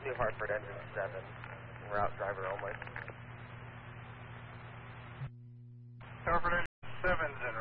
New Hartford engine 7, route driver only. Hartford engine 7's